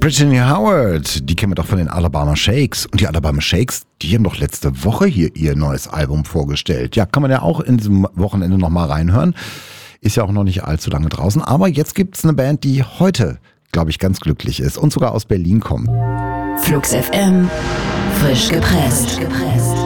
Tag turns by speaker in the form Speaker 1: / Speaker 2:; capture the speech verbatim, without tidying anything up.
Speaker 1: Brittany Howard, die kennen wir doch von den Alabama Shakes. Und die Alabama Shakes, die haben doch letzte Woche hier ihr neues Album vorgestellt. Ja, kann man ja auch in diesem Wochenende nochmal reinhören. Ist ja auch noch nicht allzu lange draußen. Aber jetzt gibt's eine Band, die heute, glaube ich, ganz glücklich ist und sogar aus Berlin kommt.
Speaker 2: Flux F M, frisch gepresst.